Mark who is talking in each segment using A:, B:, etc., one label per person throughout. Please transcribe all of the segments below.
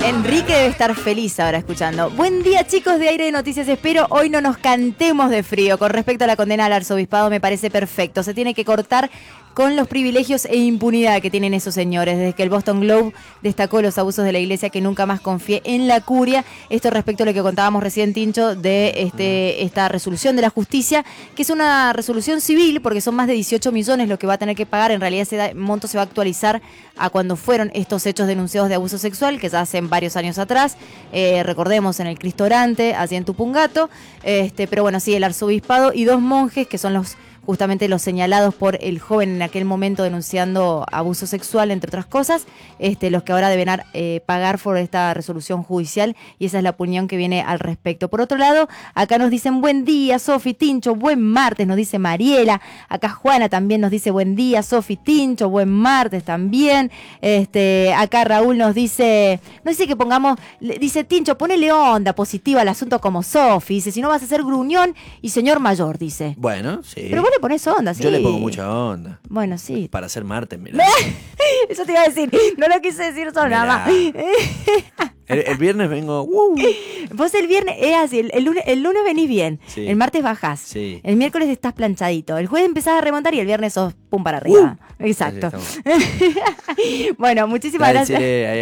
A: Enrique debe estar feliz ahora escuchando. Buen día, chicos de Aire de Noticias. Espero hoy no nos cantemos de frío. Con respecto a la condena al arzobispado, me parece perfecto. Se tiene que cortar con los privilegios e impunidad que tienen esos señores. Desde que el Boston Globe destacó los abusos de la iglesia, que nunca más confíe en la curia. Esto respecto a lo que contábamos recién, Tincho, de esta resolución de la justicia, que es una resolución civil, porque son más de 18 millones lo que va a tener que pagar. En realidad ese monto se va a actualizar a cuando fueron estos hechos denunciados de abuso sexual, que ya hacen varios años atrás. Recordemos en el Cristo Orante, allí en Tupungato. Pero bueno, sí, el arzobispado y 2 monjes, que son justamente los señalados por el joven en aquel momento denunciando abuso sexual, entre otras cosas, los que ahora deben pagar por esta resolución judicial, y esa es la opinión que viene al respecto. Por otro lado, acá nos dicen buen día, Sofi, Tincho, buen martes, nos dice Mariela. Acá Juana también nos dice buen día, Sofi, Tincho, buen martes también. Acá Raúl nos dice que pongamos, dice Tincho, ponele onda positiva al asunto como Sofi, dice, si no vas a ser gruñón y señor mayor, dice.
B: Bueno, sí.
A: Pero vos le pones onda, sí.
B: Yo le pongo mucha onda.
A: Bueno, sí.
B: Para hacer martes, mirá.
A: Eso te iba a decir. No lo quise decir solo, nada más.
B: El viernes vengo.
A: Vos el viernes es así. El lunes venís bien. Sí. El martes bajás. Sí. El miércoles estás planchadito. El jueves empezás a remontar y el viernes sos pum para arriba. Exacto. Bueno, muchísimas gracias.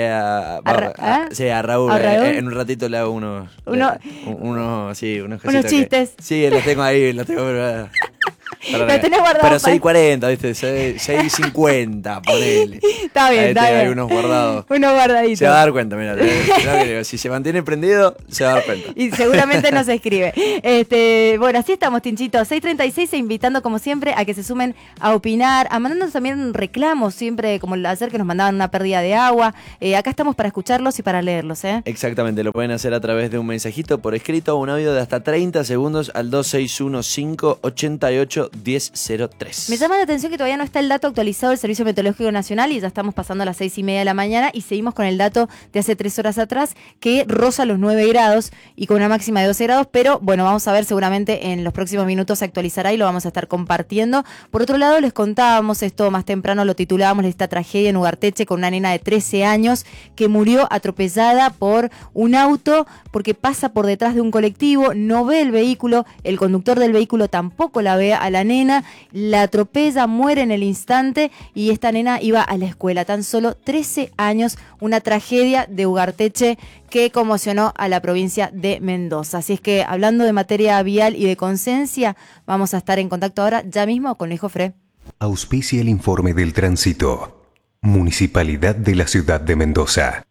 B: A Raúl. En un ratito le hago unos
A: chistes.
B: Sí, los tengo ahí, los tengo.
A: Lo tenés guardado.
B: Pero 6.40, ¿viste? 6.50, ponele.
A: Está bien, está bien.
B: Hay unos guardados.
A: Unos guardaditos.
B: Se va a dar cuenta, mira. Si se mantiene prendido, se va a dar cuenta.
A: Y seguramente no se escribe. Bueno, así estamos, Tinchito. 6:36, invitando como siempre a que se sumen a opinar, a mandarnos también reclamos, siempre como el ayer que nos mandaban una pérdida de agua. Acá estamos para escucharlos y para leerlos, ¿eh?
B: Exactamente, lo pueden hacer a través de un mensajito por escrito o un audio de hasta 30 segundos al 2615881003.
A: Me llama la atención que todavía no está el dato actualizado del Servicio Meteorológico Nacional y ya estamos pasando a las 6:30 de la mañana y seguimos con el dato de hace 3 horas atrás que roza los 9 grados y con una máxima de 12 grados, pero bueno, vamos a ver, seguramente en los próximos minutos se actualizará y lo vamos a estar compartiendo. Por otro lado, les contábamos esto más temprano, lo titulábamos, esta tragedia en Ugarteche con una nena de 13 años que murió atropellada por un auto porque pasa por detrás de un colectivo, no ve el vehículo, el conductor del vehículo tampoco la ve a la nena, la atropella, muere en el instante y esta nena iba a la escuela, tan solo 13 años, una tragedia de Ugarteche que conmocionó a la provincia de Mendoza. Así es que hablando de materia vial y de conciencia, vamos a estar en contacto ahora ya mismo con Luis Jofré.
C: Auspicia el informe del tránsito. Municipalidad de la Ciudad de Mendoza.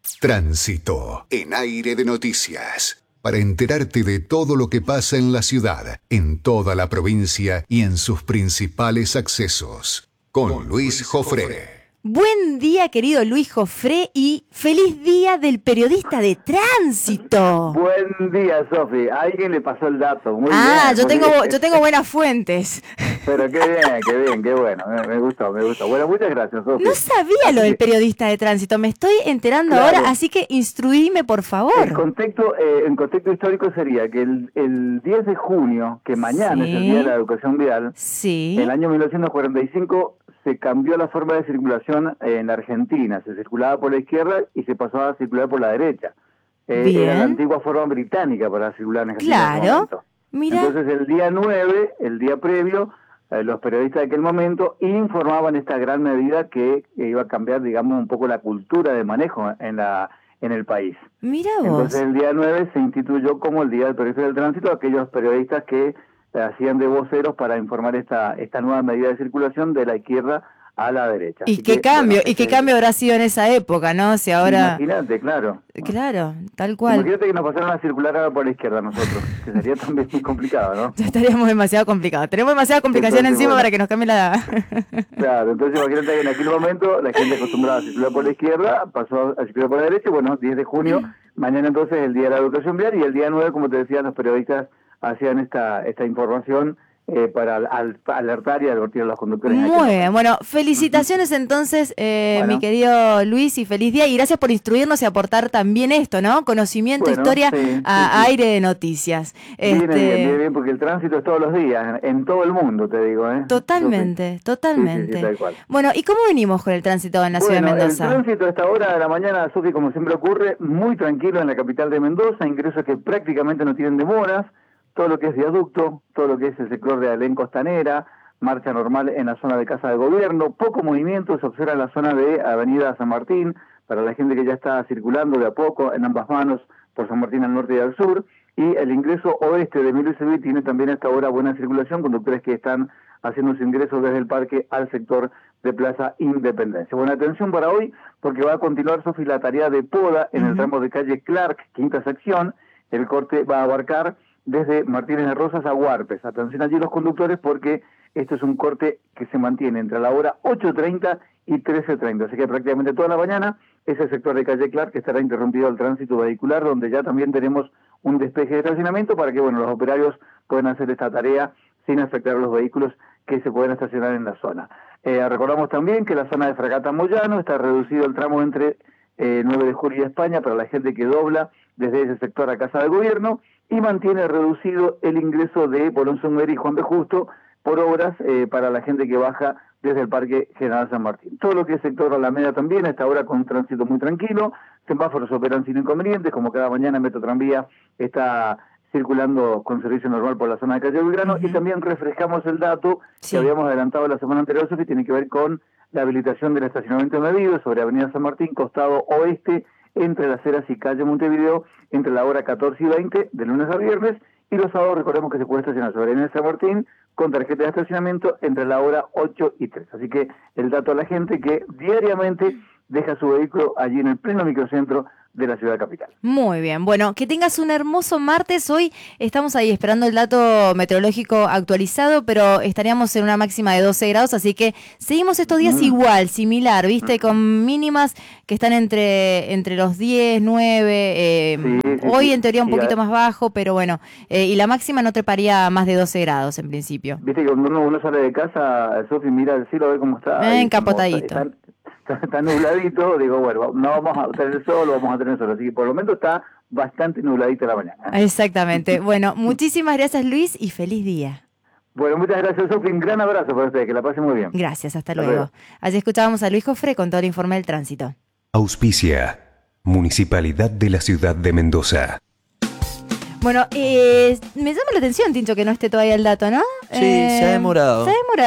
D: Tránsito en Aire de Noticias. Para enterarte de todo lo que pasa en la ciudad, en toda la provincia y en sus principales accesos. Con Luis Jofré.
A: Buen día, querido Luis Jofré, y feliz día del periodista de tránsito.
E: Buen día, Sofi. A alguien le pasó el dato. Muy bien.
A: Yo tengo buenas fuentes.
E: Pero qué bien, qué bueno. Me gustó. Bueno, muchas gracias, Sofi.
A: No sabía lo del periodista de tránsito. Me estoy enterando ahora, así que instruíme, por favor.
E: En contexto histórico sería que el 10 de junio, que mañana es el Día de la Educación Vial, en el año 1945 se cambió la forma de circulación en la Argentina. Se circulaba por la izquierda y se pasó a circular por la derecha. Era la antigua forma británica para circular en ese momento. Mira. Entonces el día 9, el día previo, los periodistas de aquel momento informaban esta gran medida que iba a cambiar, digamos, un poco la cultura de manejo en el país.
A: Mira vos.
E: Entonces el día 9 se instituyó como el Día del Periodista del Tránsito, aquellos periodistas que hacían de voceros para informar esta nueva medida de circulación de la izquierda a la derecha.
A: ¿Y qué cambio? ¿Y qué cambio habrá sido en esa época, no? Si ahora...
E: Imagínate, claro.
A: Claro, tal cual.
E: Imagínate que nos pasaron a circular ahora por la izquierda nosotros, que sería también muy complicado, ¿no?
A: Ya estaríamos demasiado complicados. Tenemos demasiada complicación encima para que nos cambie la...
E: Claro, entonces imagínate que en aquel momento la gente acostumbrada a circular por la izquierda pasó a circular por la derecha. Bueno, 10 de junio, mañana entonces el Día de la Educación Vial, y el día 9, como te decía, los periodistas hacían esta información para alertar y advertir a los conductores.
A: Muy bien, bueno, felicitaciones entonces, mi querido Luis, y feliz día, y gracias por instruirnos y aportar también esto, ¿no? Conocimiento, historia a Aire de Noticias.
E: Bien, porque el tránsito es todos los días, en todo el mundo, te digo, ¿eh?
A: Totalmente.
E: Sí, tal cual.
A: Bueno, ¿y cómo venimos con el tránsito en la ciudad de Mendoza?
E: El tránsito a esta hora de la mañana, Sofi, como siempre ocurre, muy tranquilo en la capital de Mendoza, ingresos que prácticamente no tienen demoras, todo lo que es viaducto, todo lo que es el sector de Alén Costanera, marcha normal en la zona de Casa de Gobierno, poco movimiento se observa en la zona de Avenida San Martín, para la gente que ya está circulando de a poco en ambas manos por San Martín al norte y al sur, y el ingreso oeste de Emilio Isevi tiene también a esta hora buena circulación, conductores que están haciendo su ingreso desde el parque al sector de Plaza Independencia. Buena atención para hoy, porque va a continuar, Sofi, la tarea de poda en el tramo de calle Clark, quinta sección. El corte va a abarcar desde Martínez de Rosas a Huarpes. Atención allí los conductores, porque esto es un corte que se mantiene entre la hora 8:30 y 13:30, así que prácticamente toda la mañana ese sector de calle Clark que estará interrumpido el tránsito vehicular, donde ya también tenemos un despeje de estacionamiento para que los operarios puedan hacer esta tarea sin afectar a los vehículos que se pueden estacionar en la zona. Recordamos también que la zona de Fragata Moyano está reducido el tramo entre 9 de Julio y España para la gente que dobla desde ese sector a Casa de Gobierno, y mantiene reducido el ingreso de Bolón Zungueri y Juan B. Justo por obras para la gente que baja desde el Parque General San Martín. Todo lo que es sector Alameda también, hasta ahora con un tránsito muy tranquilo, semáforos operan sin inconvenientes, como cada mañana Metro Tranvía está circulando con servicio normal por la zona de Calle Belgrano, y también refrescamos el dato que habíamos adelantado la semana anterior, que tiene que ver con la habilitación del estacionamiento medido sobre Avenida San Martín, costado oeste, entre Las Heras y calle Montevideo, entre la hora 14 y 20, de lunes a viernes, y los sábados recordemos que se puede estacionar sobre Avenida San Martín con tarjeta de estacionamiento entre la hora 8 y 3. Así que el dato a la gente que diariamente deja su vehículo allí en el pleno microcentro de la ciudad capital.
A: Muy bien, bueno, que tengas un hermoso martes. Hoy estamos ahí esperando el dato meteorológico actualizado, pero estaríamos en una máxima de 12 grados, así que seguimos estos días igual, similar, ¿viste? Con mínimas que están entre los 10, 9, hoy en teoría un poquito más bajo, pero bueno, y la máxima no treparía más de 12 grados en principio.
E: Viste que cuando uno sale de casa, Sofi, mira el cielo a ver cómo está.
A: Encapotadito.
E: Está nubladito, digo, bueno, no vamos a tener sol, vamos a tener sol, así que por el momento está bastante nubladito la mañana.
A: Exactamente. Bueno, muchísimas gracias, Luis, y feliz día.
E: Bueno, muchas gracias, Sofi, un gran abrazo para ustedes, que la pasen muy bien.
A: Gracias, hasta luego. Allí escuchábamos a Luis Jofre con todo el informe del tránsito.
C: Auspicia, Municipalidad de la Ciudad de Mendoza.
A: Bueno, me llama la atención, Tincho, que no esté todavía el dato, ¿no?
B: Sí, se ha demorado.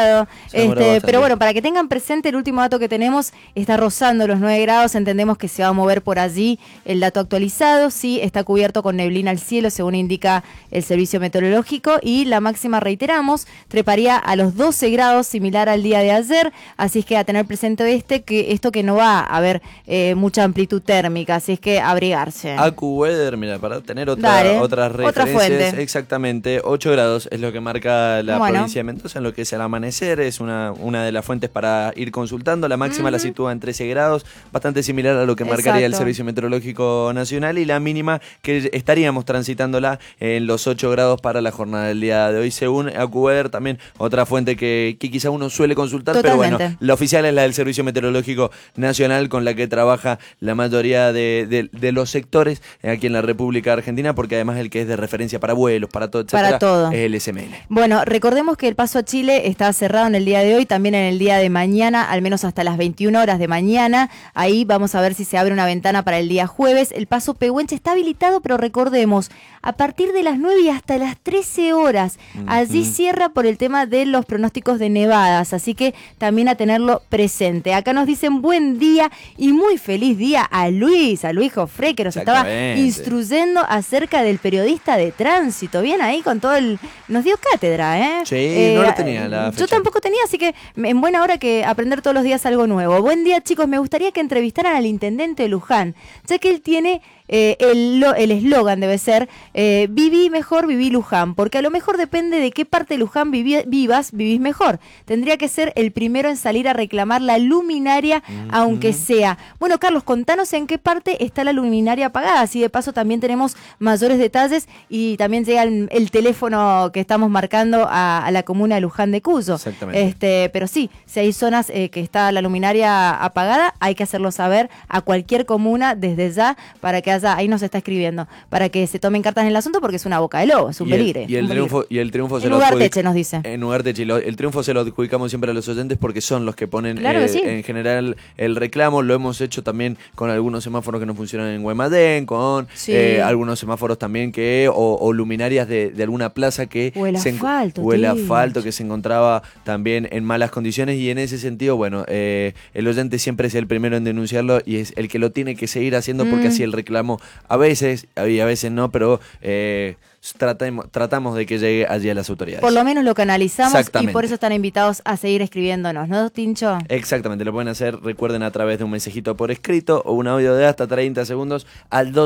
A: Pero bueno, para que tengan presente el último dato que tenemos, está rozando los 9 grados, entendemos que se va a mover por allí el dato actualizado, sí, está cubierto con neblina al cielo, según indica el servicio meteorológico, y la máxima, reiteramos, treparía a los 12 grados, similar al día de ayer, así es que a tener presente esto que no va a haber mucha amplitud térmica, así es que abrigarse.
B: AccuWeather, mira, para tener otras referencias.
A: Otra fuente.
B: Exactamente, 8 grados es lo que marca la provincia de Mendoza en lo que es el amanecer, es una de las fuentes para ir consultando. La máxima la sitúa en 13 grados, bastante similar a lo que marcaría el Servicio Meteorológico Nacional, y la mínima que estaríamos transitándola en los 8 grados para la jornada del día de hoy, según AccuWeather, también otra fuente que quizá uno suele consultar.
A: Totalmente.
B: Pero bueno, la oficial es la del Servicio Meteorológico Nacional, con la que trabaja la mayoría de los sectores aquí en la República Argentina, porque además el que es de referencia para vuelos, para todo, etcétera,
A: para todo,
B: es el SML.
A: Bueno, recordemos que el paso a Chile está cerrado en el día de hoy, también en el día de mañana, al menos hasta las 21 horas de mañana. Ahí vamos a ver si se abre una ventana para el día jueves. El paso Pehuenche está habilitado, pero recordemos, a partir de las 9 y hasta las 13 horas. Allí cierra por el tema de los pronósticos de nevadas, así que también a tenerlo presente. Acá nos dicen buen día y muy feliz día a Luis Jofre, que nos estaba instruyendo acerca del periodista de tránsito. Bien ahí con todo nos dio cátedra, ¿eh?
B: Sí, no lo tenía la fecha.
A: Yo tampoco tenía, así que en buena hora que aprender todos los días algo nuevo. Buen día, chicos, me gustaría que entrevistaran al intendente de Luján, ya que él tiene el eslogan, debe ser viví mejor, viví Luján, porque a lo mejor depende de qué parte de Luján vivís mejor. Tendría que ser el primero en salir a reclamar la luminaria, aunque sea. Bueno, Carlos, contanos en qué parte está la luminaria apagada, así de paso también tenemos mayores detalles, y también llega el teléfono que estamos marcando a la comuna de Luján de Cuyo.
B: Exactamente.
A: Pero sí, si hay zonas que está la luminaria apagada, hay que hacerlo saber a cualquier comuna desde ya para que haya, ahí nos está escribiendo, para que se tomen cartas en el asunto porque es una boca de lobo, es un peligro.
B: Y el triunfo se
A: lo Ugarteche nos dice.
B: En Ugarteche, el triunfo se lo adjudicamos siempre a los oyentes porque son los que ponen en general el reclamo. Lo hemos hecho también con algunos semáforos que no funcionan en Guaymallén, con algunos semáforos también que o luminarias de alguna plaza que
A: el
B: asfalto que se encontraba también en malas condiciones, y en ese sentido, bueno, el oyente siempre es el primero en denunciarlo y es el que lo tiene que seguir haciendo porque así el reclamo a veces y a veces no, pero tratamos de que llegue allí a las autoridades.
A: Por lo menos lo canalizamos y por eso están invitados a seguir escribiéndonos, ¿no, Tincho?
B: Exactamente, lo pueden hacer, recuerden, a través de un mensajito por escrito o un audio de hasta 30 segundos al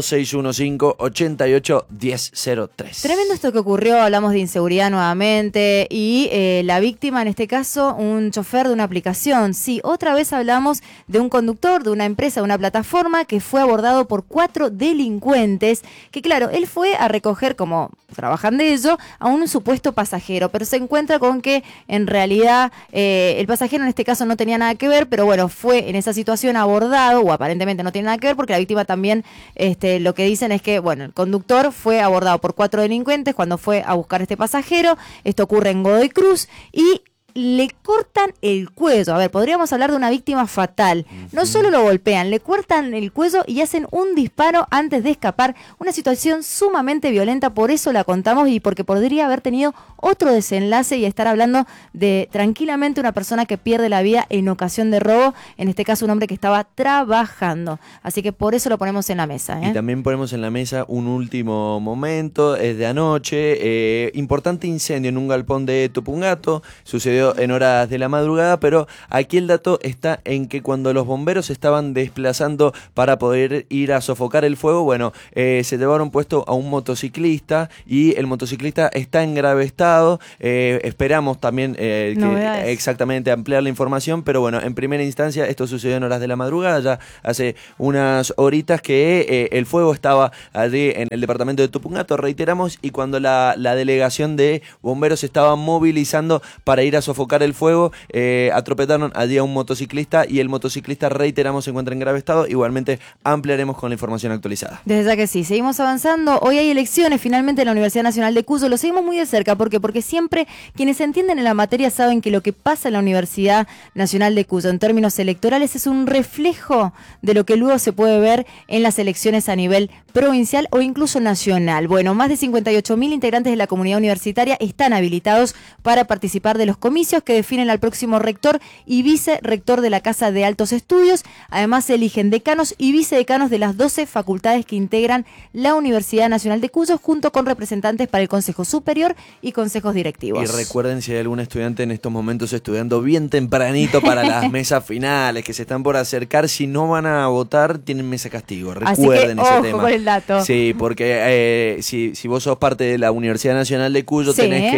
B: 2615-88-1003.
A: Tremendo esto que ocurrió, hablamos de inseguridad nuevamente y la víctima, en este caso, un chofer de una aplicación. Sí, otra vez hablamos de un conductor de una empresa, de una plataforma que fue abordado por 4 delincuentes que, claro, él fue a recoger, como trabajan de ello, a un supuesto pasajero, pero se encuentra con que en realidad el pasajero en este caso no tenía nada que ver, pero bueno, fue en esa situación abordado, o aparentemente no tiene nada que ver, porque la víctima también, lo que dicen es que, bueno, el conductor fue abordado por 4 delincuentes cuando fue a buscar a este pasajero. Esto ocurre en Godoy Cruz y le cortan el cuello. A ver, podríamos hablar de una víctima fatal. No solo lo golpean, le cortan el cuello y hacen un disparo antes de escapar. Una situación sumamente violenta, por eso la contamos y porque podría haber tenido otro desenlace y estar hablando de tranquilamente una persona que pierde la vida en ocasión de robo, en este caso un hombre que estaba trabajando. Así que por eso lo ponemos en la mesa.
B: Y también ponemos en la mesa un último momento, es de anoche, importante incendio en un galpón de Tupungato, sucedió en horas de la madrugada, pero aquí el dato está en que cuando los bomberos se estaban desplazando para poder ir a sofocar el fuego, bueno, se llevaron puesto a un motociclista y el motociclista está en grave estado. Esperamos también exactamente ampliar la información, pero bueno, en primera instancia esto sucedió en horas de la madrugada, ya hace unas horitas que el fuego estaba allí en el departamento de Tupungato, reiteramos, y cuando la delegación de bomberos se estaba movilizando para ir a sofocar el fuego, atropelaron allí a un motociclista y el motociclista, reiteramos, se encuentra en grave estado. Igualmente ampliaremos con la información actualizada.
A: Desde ya que sí, seguimos avanzando. Hoy hay elecciones finalmente en la Universidad Nacional de Cuyo, lo seguimos muy de cerca. ¿Por qué? Porque siempre quienes entienden en la materia saben que lo que pasa en la Universidad Nacional de Cuyo en términos electorales es un reflejo de lo que luego se puede ver en las elecciones a nivel provincial o incluso nacional. Bueno, más de 58.000 integrantes de la comunidad universitaria están habilitados para participar de los comicios que definen al próximo rector y vicerrector de la Casa de Altos Estudios. Además, se eligen decanos y vicedecanos de las 12 facultades que integran la Universidad Nacional de Cuyo, junto con representantes para el Consejo Superior y consejos directivos.
B: Y recuerden, si hay algún estudiante en estos momentos estudiando bien tempranito para las mesas finales que se están por acercar, si no van a votar, tienen mesa castigo. Recuerden ese tema.
A: Con el dato.
B: Sí, porque si vos sos parte de la Universidad Nacional de Cuyo, tenés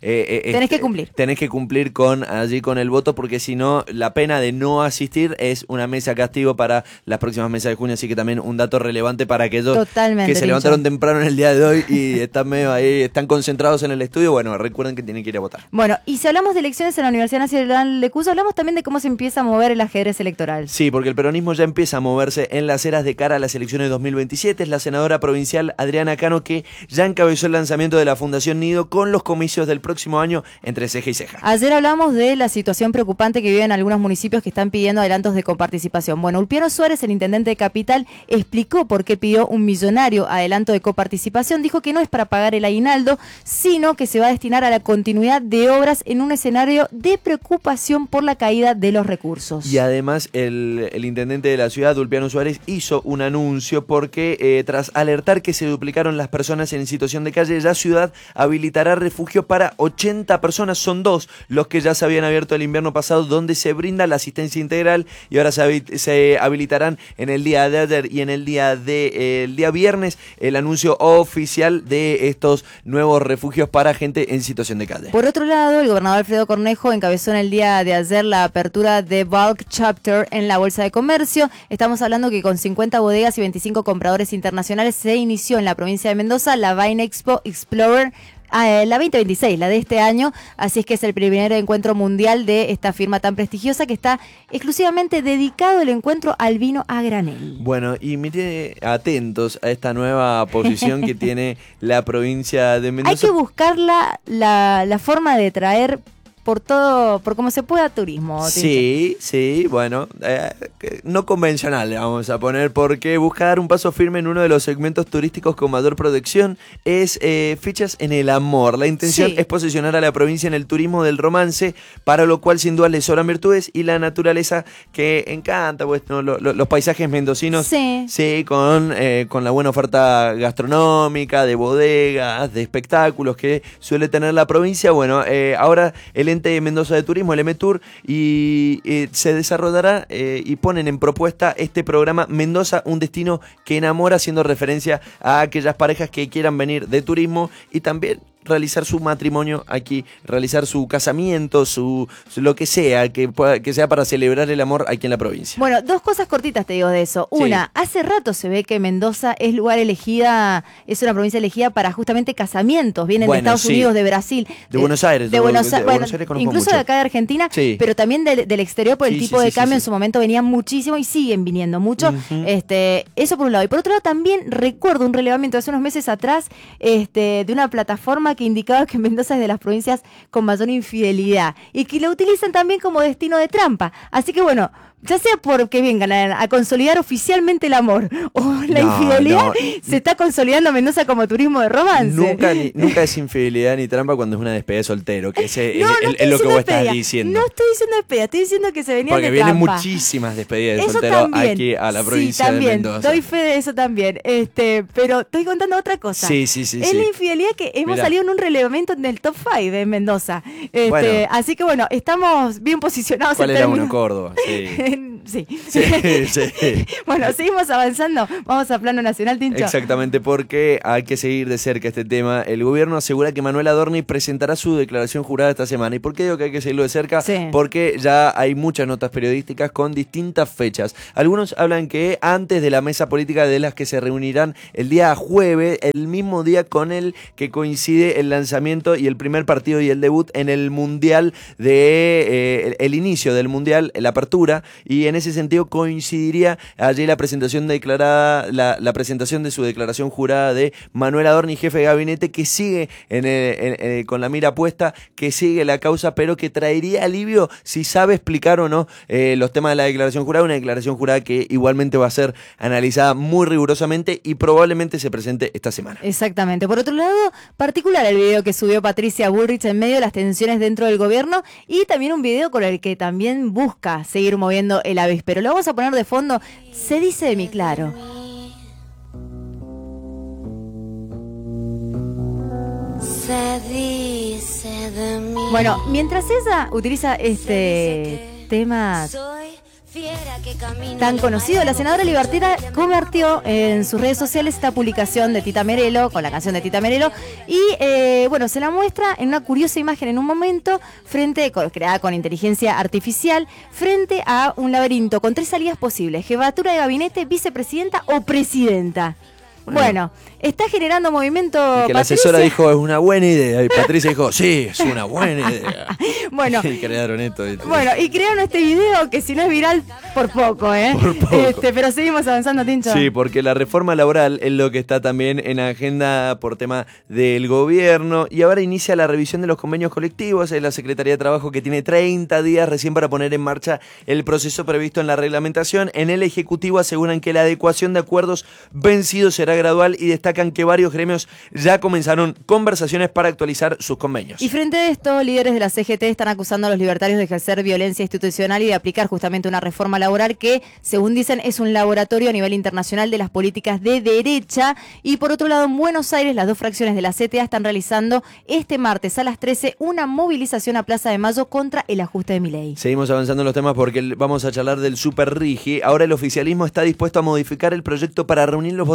B: que
A: cumplir.
B: Tenés que cumplir con el voto, porque si no, la pena de no asistir es una mesa castigo para las próximas mesas de junio. Así que también un dato relevante para aquellos que se levantaron temprano en el día de hoy y están medio ahí, están concentrados en el estudio. Bueno, recuerden que tienen que ir a votar.
A: Bueno, y si hablamos de elecciones en la Universidad Nacional de Cuyo, hablamos también de cómo se empieza a mover el ajedrez electoral.
B: Sí, porque el peronismo ya empieza a moverse en las eras de cara a las elecciones de 2027. Es la senadora provincial Adriana Cano que ya encabezó el lanzamiento de la Fundación Nido con los comicios del próximo año entre ceja y ceja.
A: Ayer hablamos de la situación preocupante que viven algunos municipios que están pidiendo adelantos de coparticipación. Bueno, Ulpiano Suárez, el intendente de Capital, explicó por qué pidió un millonario adelanto de coparticipación. Dijo que no es para pagar el aguinaldo, sino que se va a destinar a la continuidad de obras en un escenario de preocupación por la caída de los recursos.
B: Y además el intendente de la ciudad, Ulpiano Suárez, hizo un anuncio porque tras alertar que se duplicaron las personas en situación de calle, la ciudad habilitará refugio para 80 personas. Son 2 los que ya se habían abierto el invierno pasado, donde se brinda la asistencia integral, y ahora se habilitarán en el día de ayer y en el día viernes el anuncio oficial de estos nuevos refugios para gente en situación de calle.
A: Por otro lado, el gobernador Alfredo Cornejo encabezó en el día de ayer la apertura de Bulk Chapter en la Bolsa de Comercio. Estamos hablando que con 50 bodegas y 25 compradores internacionales se inició en la provincia de Mendoza la Vine Expo Explorer la 2026, la de este año, así es que es el primer encuentro mundial de esta firma tan prestigiosa que está exclusivamente dedicado el encuentro al vino a granel.
B: Bueno, y mire, atentos a esta nueva posición que tiene la provincia de Mendoza.
A: Hay que buscar la forma de traer por como se pueda turismo.
B: Sí, bueno, no convencional le vamos a poner, porque busca dar un paso firme en uno de los segmentos turísticos con mayor proyección, es Fechas en el Amor. La intención es posicionar a la provincia en el turismo del romance, para lo cual sin duda le sobran virtudes y la naturaleza que encanta, pues, ¿no? Los paisajes mendocinos, con la buena oferta gastronómica, de bodegas, de espectáculos que suele tener la provincia. Bueno, ahora el ente de Mendoza de Turismo, el MTUR, y se desarrollará y ponen en propuesta este programa Mendoza, un destino que enamora, haciendo referencia a aquellas parejas que quieran venir de turismo y también realizar su matrimonio aquí, realizar su casamiento, lo que sea, que sea para celebrar el amor aquí en la provincia.
A: Bueno, dos cosas cortitas te digo de eso. Una, hace rato se ve que Mendoza es es una provincia elegida para justamente casamientos. Vienen de Estados Unidos, de Brasil.
B: De Buenos Aires.
A: De Buenos Aires incluso mucho. De acá de Argentina, pero también del exterior por el tipo de cambio. En su momento venían muchísimo y siguen viniendo mucho. Eso por un lado. Y por otro lado también recuerdo un relevamiento hace unos meses atrás de una plataforma que indicaba que Mendoza es de las provincias con mayor infidelidad y que lo utilizan también como destino de trampa. Así que bueno, ya sea porque vengan a consolidar oficialmente el amor o la infidelidad, se está consolidando Mendoza como turismo de romance.
B: Nunca es infidelidad ni trampa cuando es una despedida de soltero, que es lo que vos estás diciendo.
A: No estoy diciendo despedida, estoy diciendo que se venían
B: porque
A: de trampa.
B: Porque vienen muchísimas despedidas de soltero aquí a la provincia de Mendoza.
A: Doy fe de eso también. Pero estoy contando otra cosa. Es la infidelidad que hemos salido en un relevamiento en el top 5 de Mendoza. Así que bueno, estamos bien posicionados.
B: ¿Cuál era uno? Córdoba.
A: Sí. Bueno, seguimos avanzando. Vamos a plano nacional, Tincho.
B: Exactamente, porque hay que seguir de cerca este tema. El gobierno asegura que Manuel Adorni presentará su declaración jurada esta semana. ¿Y por qué digo que hay que seguirlo de cerca? Porque ya hay muchas notas periodísticas con distintas fechas. Algunos hablan que antes de la mesa política de las que se reunirán el día jueves, el mismo día con el que coincide el lanzamiento y el primer partido y el debut en el Mundial el inicio del Mundial, la apertura, y en ese sentido coincidiría allí la presentación la presentación de su declaración jurada de Manuel Adorni, jefe de gabinete, que sigue con la mira puesta, que sigue la causa, pero que traería alivio si sabe explicar o no los temas de la declaración jurada, una declaración jurada que igualmente va a ser analizada muy rigurosamente y probablemente se presente esta semana.
A: Exactamente. Por otro lado, particular el video que subió Patricia Bullrich en medio de las tensiones dentro del gobierno, y también un video con el que también busca seguir moviendo el avispero. Lo vamos a poner de fondo. Se dice de mí, claro. Se dice de mí. Bueno, mientras ella utiliza este tema tan conocido, la senadora Libertera compartió en sus redes sociales esta publicación de Tita Merelo, con la canción de Tita Merelo, y se la muestra en una curiosa imagen en un momento, creada con inteligencia artificial, frente a un laberinto con 3 salidas posibles: jefatura de gabinete, vicepresidenta o presidenta. Bueno, está generando movimiento.
B: Y que la asesora dijo, es una buena idea. Y Patricia dijo, sí, es una buena idea.
A: Bueno,
B: y crearon esto.
A: Bueno, y crearon este video que si no es viral, por poco,
B: Por poco.
A: Pero seguimos avanzando, Tincho.
B: Sí, porque la reforma laboral es lo que está también en agenda por tema del gobierno. Y ahora inicia la revisión de los convenios colectivos. Es la Secretaría de Trabajo que tiene 30 días recién para poner en marcha el proceso previsto en la reglamentación. En el Ejecutivo aseguran que la adecuación de acuerdos vencidos será gradual y destacan que varios gremios ya comenzaron conversaciones para actualizar sus convenios.
A: Y frente a esto, líderes de la CGT están acusando a los libertarios de ejercer violencia institucional y de aplicar justamente una reforma laboral que, según dicen, es un laboratorio a nivel internacional de las políticas de derecha. Y por otro lado, en Buenos Aires, las dos fracciones de la CTA están realizando este martes a las 13 una movilización a Plaza de Mayo contra el ajuste de Milei.
B: Seguimos avanzando en los temas porque vamos a charlar del Super Rigi. Ahora el oficialismo está dispuesto a modificar el proyecto para reunir los votos en diputados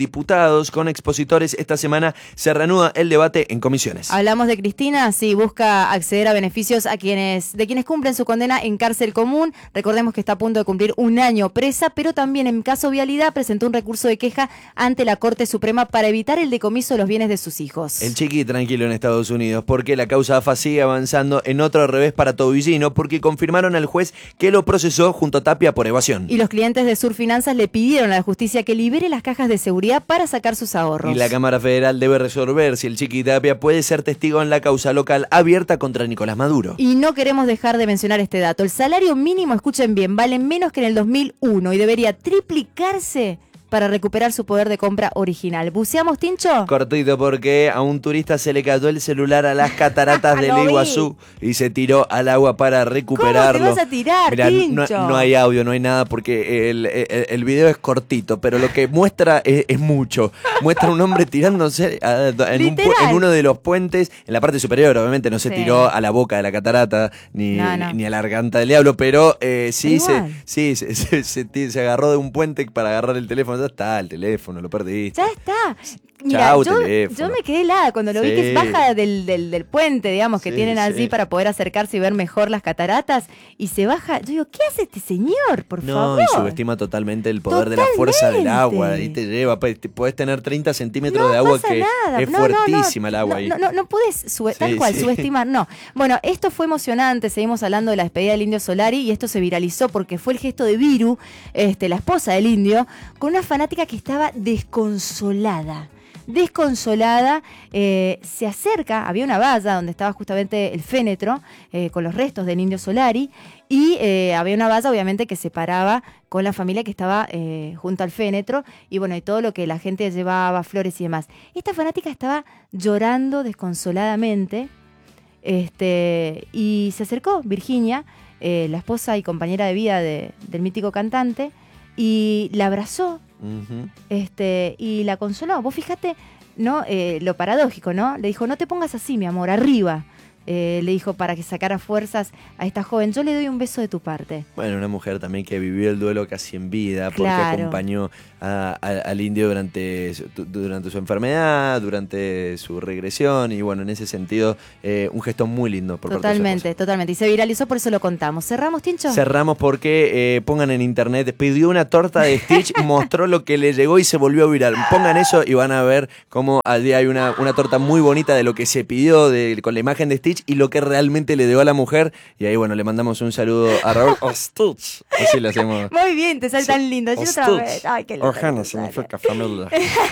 B: Diputados con expositores. Esta semana se reanuda el debate en comisiones.
A: Hablamos de Cristina, sí, busca acceder a beneficios de quienes cumplen su condena en cárcel común. Recordemos que está a punto de cumplir 1 año presa, pero también en caso vialidad presentó un recurso de queja ante la Corte Suprema para evitar el decomiso de los bienes de sus hijos.
B: El chiqui tranquilo en Estados Unidos, porque la causa AFA sigue avanzando en otro revés para Tobillino, porque confirmaron al juez que lo procesó junto a Tapia por evasión.
A: Y los clientes de Surfinanzas le pidieron a la justicia que libere las cajas de seguridad para sacar sus ahorros.
B: Y la Cámara Federal debe resolver si el chiqui Tapia puede ser testigo en la causa local abierta contra Nicolás Maduro.
A: Y no queremos dejar de mencionar este dato. El salario mínimo, escuchen bien, vale menos que en el 2001 y debería triplicarse para recuperar su poder de compra original. ¿Buceamos, Tincho?
B: Cortito, porque a un turista se le cayó el celular a las cataratas del Iguazú y se tiró al agua para recuperarlo.
A: ¿Cómo te vas a tirar,
B: Mirá,
A: Tincho?
B: No hay audio, no hay nada, porque el video es cortito, pero lo que muestra es mucho. Muestra un hombre tirándose en uno de los puentes, en la parte superior, obviamente no se tiró a la boca de la catarata, ni a la garganta del diablo, pero sí se agarró de un puente para agarrar el teléfono. Ya está, el teléfono, lo perdiste.
A: Ya está. Mira, yo me quedé helada cuando lo vi que baja del puente, digamos, que tienen allí para poder acercarse y ver mejor las cataratas, y se baja. Yo digo, ¿qué hace este señor, por favor?
B: No, y subestima totalmente el poder de la fuerza del agua, y te lleva, podés tener 30 centímetros de agua, que es fuertísima el agua ahí.
A: No podés tal cual subestimar, no. Bueno, esto fue emocionante, seguimos hablando de la despedida del Indio Solari, y esto se viralizó porque fue el gesto de Viru, la esposa del Indio, con una fanática que estaba desconsolada, se acerca, había una valla donde estaba justamente el fénetro con los restos del Indio Solari, y había una valla obviamente que separaba con la familia que estaba junto al fénetro, y bueno, y todo lo que la gente llevaba, flores y demás. Esta fanática estaba llorando desconsoladamente, y se acercó Virginia, la esposa y compañera de vida del mítico cantante, y la abrazó. Uh-huh. Y la consoló. Vos fíjate, ¿no? Lo paradójico, ¿no? Le dijo, no te pongas así, mi amor, arriba. Le dijo para que sacara fuerzas a esta joven. Yo le doy un beso de tu parte.
B: Bueno, una mujer también que vivió el duelo casi en vida, porque acompañó al Indio durante su enfermedad, durante su regresión, y bueno, en ese sentido, un gesto muy lindo por parte de su esposa.
A: Totalmente. Y se viralizó, por eso lo contamos. ¿Cerramos, Tincho?
B: Cerramos porque pongan en internet, pidió una torta de Stitch, mostró lo que le llegó y se volvió viral. Pongan eso y van a ver cómo al día hay una torta muy bonita de lo que se pidió con la imagen de Stitch y lo que realmente le dio a la mujer. Y ahí, bueno, le mandamos un saludo a Raúl. Stitch. Así lo hacemos.
A: Muy bien, te sale tan lindo. Ay, qué lindo.
B: Ojana significa familia.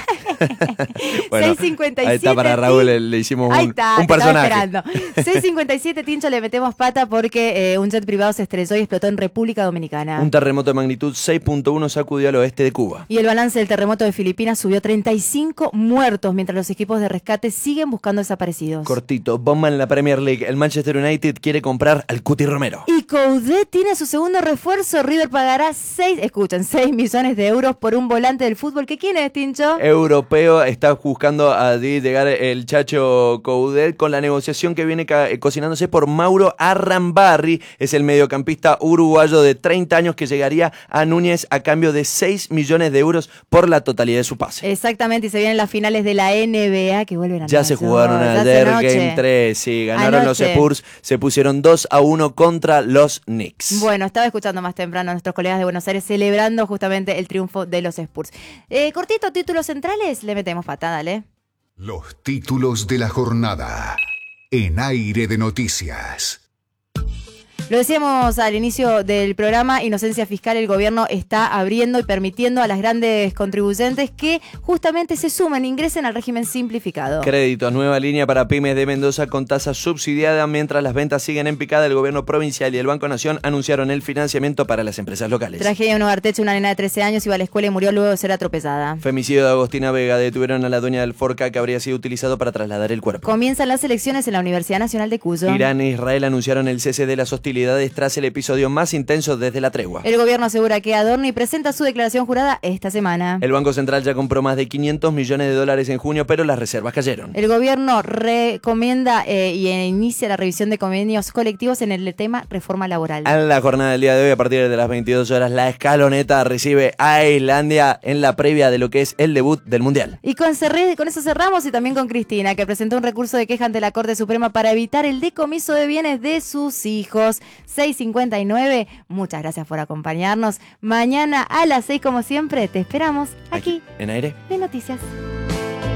B: Bueno,
A: 6:57.
B: Ahí está, para Raúl le hicimos un personaje.
A: 6:57, Tincho, le metemos pata porque un jet privado se estrelló y explotó en República Dominicana.
B: Un terremoto de magnitud 6.1 sacudió al oeste de Cuba.
A: Y el balance del terremoto de Filipinas subió 35 muertos, mientras los equipos de rescate siguen buscando desaparecidos.
B: Cortito, bomba en la Premier League. El Manchester United quiere comprar al Cuti Romero.
A: Y Coudet tiene su segundo refuerzo. River pagará 6 millones de euros por un volante del fútbol. ¿Qué quién es, Tincho?
B: Europeo, está buscando a llegar el Chacho Coudet con la negociación que viene cocinándose por Mauro Arrambarri. Es el mediocampista uruguayo de 30 años que llegaría a Núñez a cambio de 6 millones de euros por la totalidad de su pase.
A: Exactamente, y se vienen las finales de la NBA que vuelven a
B: Ya se jugaron ayer Game 3, sí, ganaron los Spurs, se pusieron 2-1 contra los Knicks.
A: Bueno, estaba escuchando más temprano a nuestros colegas de Buenos Aires celebrando justamente el triunfo de los Spurs. Cortito, títulos centrales, le metemos patada, dale.
D: Los títulos de la jornada en Aire de Noticias.
A: Lo decíamos al inicio del programa, inocencia fiscal, el gobierno está abriendo y permitiendo a las grandes contribuyentes que justamente se sumen, ingresen al régimen simplificado.
B: Créditos, nueva línea para pymes de Mendoza con tasa subsidiada mientras las ventas siguen en picada. El gobierno provincial y el Banco Nación anunciaron el financiamiento para las empresas locales.
A: Tragedia en Ugarteche, una nena de 13 años iba a la escuela y murió luego de ser atropellada.
B: Femicidio de Agostina Vega, detuvieron a la dueña del Forca que habría sido utilizado para trasladar el cuerpo.
A: Comienzan las elecciones en la Universidad Nacional de Cuyo.
B: Irán e Israel anunciaron el cese de las hostilidades hostilidades tras el episodio más intenso desde la tregua.
A: El gobierno asegura que Adorni presenta su declaración jurada esta semana.
B: El Banco Central ya compró más de $500 millones en junio, pero las reservas cayeron.
A: El gobierno recomienda y inicia la revisión de convenios colectivos en el tema reforma laboral.
B: En la jornada del día de hoy, a partir de las 22 horas, la Escaloneta recibe a Islandia en la previa de lo que es el debut del Mundial.
A: Y con eso cerramos, y también con Cristina, que presentó un recurso de queja ante la Corte Suprema para evitar el decomiso de bienes de sus hijos. 6:59. Muchas gracias por acompañarnos. Mañana a las 6, como siempre, te esperamos aquí
B: en Aire
A: de Noticias.